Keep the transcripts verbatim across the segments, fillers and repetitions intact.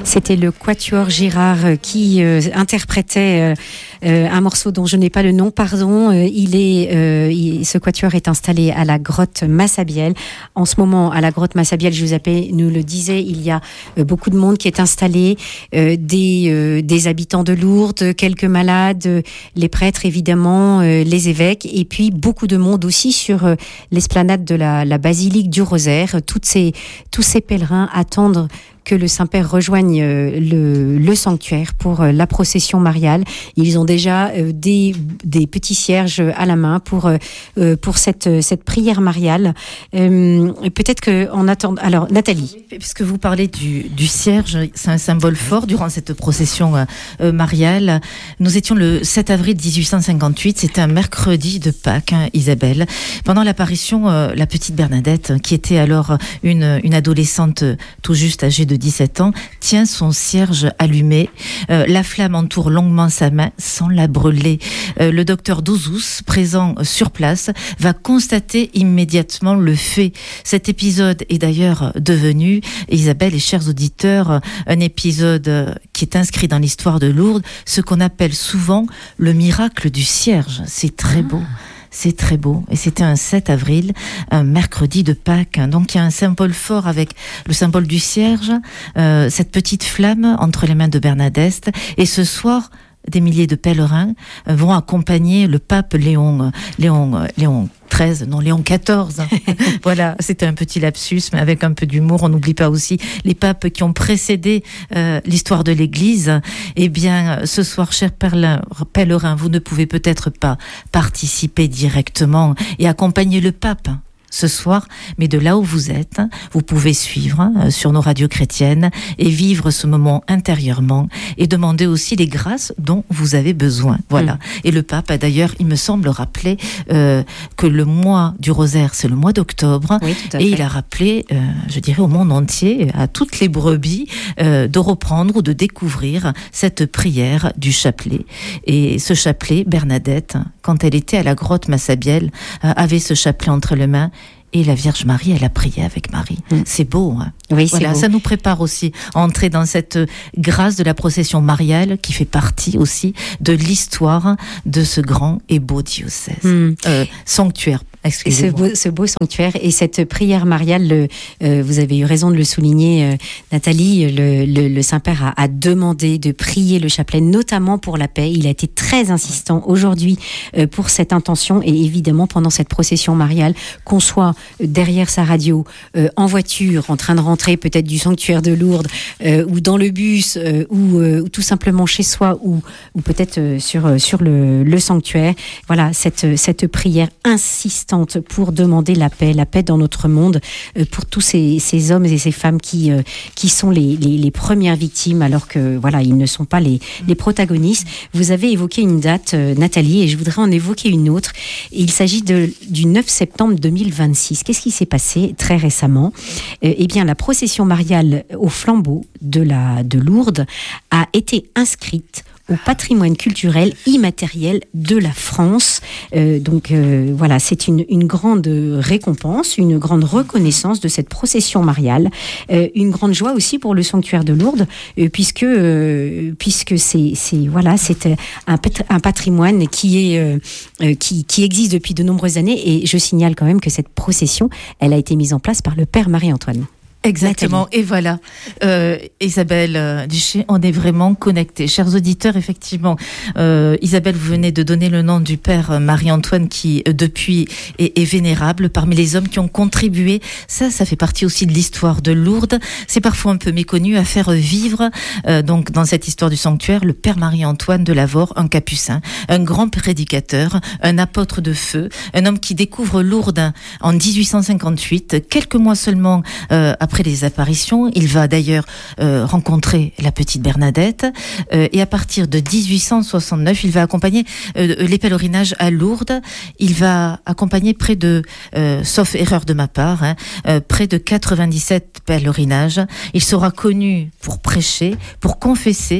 C'était le Quatuor Girard qui euh, interprétait euh, euh, un morceau dont je n'ai pas le nom, pardon. Euh, il est, euh, il, ce Quatuor est installé à la grotte Massabielle. En ce moment, à la grotte Massabielle, Giuseppe nous le disait, il y a euh, beaucoup de monde qui est installé, euh, des, euh, des habitants de Lourdes, quelques malades, euh, les prêtres évidemment, euh, les évêques, et puis beaucoup de monde aussi sur euh, l'esplanade de la, la basilique du Rosaire. Toutes ces, tous ces pèlerins attendent que le Saint-Père rejoigne le, le sanctuaire pour la procession mariale. Ils ont déjà des, des petits cierges à la main pour, pour cette, cette prière mariale. Euh, peut-être qu'en attendant... Alors, Nathalie. Puisque vous parlez du, du cierge, c'est un symbole fort durant cette procession euh, mariale. Nous étions le sept avril dix-huit cent cinquante-huit, c'était un mercredi de Pâques, hein, Isabelle. Pendant l'apparition, euh, la petite Bernadette, qui était alors une, une adolescente tout juste âgée de dix-sept ans, tient son cierge allumé. Euh, la flamme entoure longuement sa main sans la brûler. Euh, le docteur Douzous, présent sur place, va constater immédiatement le fait. Cet épisode est d'ailleurs devenu, Isabelle et chers auditeurs, un épisode qui est inscrit dans l'histoire de Lourdes, ce qu'on appelle souvent le miracle du cierge. C'est très beau. C'est très beau. Et c'était un sept avril, un mercredi de Pâques. Donc il y a un symbole fort avec le symbole du cierge, euh, cette petite flamme entre les mains de Bernadette. Et ce soir, des milliers de pèlerins vont accompagner le pape Léon, Léon, Léon treize, non, Léon quatorze. Voilà, c'était un petit lapsus, mais avec un peu d'humour. On n'oublie pas aussi les papes qui ont précédé euh, l'histoire de l'Église. Eh bien, ce soir, chers pèlerins, vous ne pouvez peut-être pas participer directement et accompagner le pape ce soir, mais de là où vous êtes, vous pouvez suivre euh, sur nos radios chrétiennes et vivre ce moment intérieurement et demander aussi les grâces dont vous avez besoin. Voilà. Mmh. Et le pape a d'ailleurs, il me semble, rappelé euh, que le mois du rosaire, c'est le mois d'octobre. Oui, tout à fait. Et il a rappelé, euh, je dirais, au monde entier, à toutes les brebis, euh, de reprendre ou de découvrir cette prière du chapelet. Et ce chapelet, Bernadette, quand elle était à la grotte Massabielle, euh, avait ce chapelet entre les mains. Et la Vierge Marie, elle a prié avec Marie. Mmh. C'est beau, hein. Oui, voilà, c'est beau. Ça nous prépare aussi à entrer dans cette grâce de la procession mariale qui fait partie aussi de l'histoire de ce grand et beau diocèse. Mmh. Euh, sanctuaire. Et ce beau, ce beau sanctuaire et cette prière mariale, le, euh, vous avez eu raison de le souligner, euh, Nathalie, le, le, le Saint-Père a, a demandé de prier le chapelet, notamment pour la paix. Il a été très insistant aujourd'hui euh, pour cette intention et évidemment pendant cette procession mariale, qu'on soit derrière sa radio, euh, en voiture, en train de rentrer peut-être du sanctuaire de Lourdes, euh, ou dans le bus, euh, ou, euh, ou tout simplement chez soi, ou, ou peut-être euh, sur, sur le, le sanctuaire. Voilà, cette, cette prière insistante pour demander la paix, la paix dans notre monde, euh, pour tous ces, ces hommes et ces femmes qui, euh, qui sont les, les, les premières victimes, alors que voilà, ils ne sont pas les, les protagonistes. Vous avez évoqué une date, euh, Nathalie, et je voudrais en évoquer une autre. Il s'agit de, du neuf septembre deux mille vingt-six. Qu'est-ce qui s'est passé très récemment ? euh, Eh bien, la procession mariale au flambeau de, la, de Lourdes a été inscrite au patrimoine culturel immatériel de la France. Euh, donc euh, voilà, c'est une, une grande récompense, une grande reconnaissance de cette procession mariale, euh, une grande joie aussi pour le sanctuaire de Lourdes, euh, puisque euh, puisque c'est c'est voilà, c'est un, un patrimoine qui est euh, qui qui existe depuis de nombreuses années. Et je signale quand même que cette procession, elle a été mise en place par le Père Marie-Antoine. Exactement. Nathalie. Et voilà, euh, Isabelle euh, Duché, on est vraiment connectés. Chers auditeurs, effectivement, euh, Isabelle, vous venez de donner le nom du Père Marie-Antoine qui, euh, depuis, est, est vénérable parmi les hommes qui ont contribué. Ça, ça fait partie aussi de l'histoire de Lourdes. C'est parfois un peu méconnu à faire vivre, euh, donc, dans cette histoire du sanctuaire, le Père Marie-Antoine de Lavore, un capucin, un grand prédicateur, un apôtre de feu, un homme qui découvre Lourdes en dix-huit cent cinquante-huit, quelques mois seulement euh, après Après les apparitions, il va d'ailleurs euh, rencontrer la petite Bernadette euh, et à partir de dix-huit cent soixante-neuf, il va accompagner euh, les pèlerinages à Lourdes. Il va accompagner près de, euh, sauf erreur de ma part, hein, euh, près de quatre-vingt-dix-sept pèlerinages. Il sera connu pour prêcher, pour confesser,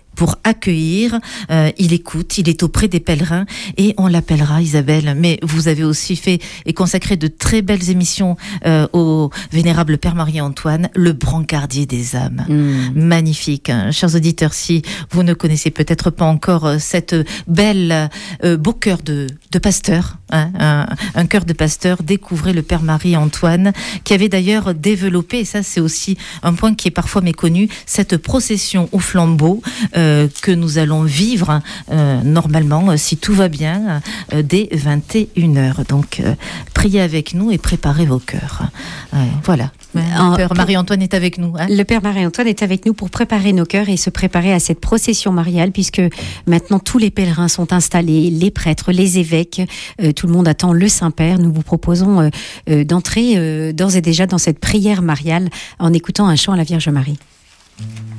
pour accueillir, euh, il écoute, il est auprès des pèlerins et on l'appellera Isabelle. Mais vous avez aussi fait et consacré de très belles émissions euh, au vénérable Père Marie-Antoine, le brancardier des âmes. Mmh. Magnifique, hein. Chers auditeurs, si vous ne connaissez peut-être pas encore euh, cette belle, euh, beau cœur de, de pasteur, hein, un, un cœur de pasteur, découvrez le Père Marie-Antoine, qui avait d'ailleurs développé, et ça c'est aussi un point qui est parfois méconnu, cette procession au flambeau, euh, que nous allons vivre euh, normalement, si tout va bien, euh, dès vingt et une heures. Donc, euh, priez avec nous et préparez vos cœurs. Euh, voilà. Le Père Marie-Antoine est avec nous. Hein. Le Père Marie-Antoine est avec nous pour préparer nos cœurs et se préparer à cette procession mariale, puisque maintenant tous les pèlerins sont installés, les prêtres, les évêques, euh, tout le monde attend le Saint-Père. Nous vous proposons euh, euh, d'entrer euh, d'ores et déjà dans cette prière mariale en écoutant un chant à la Vierge Marie.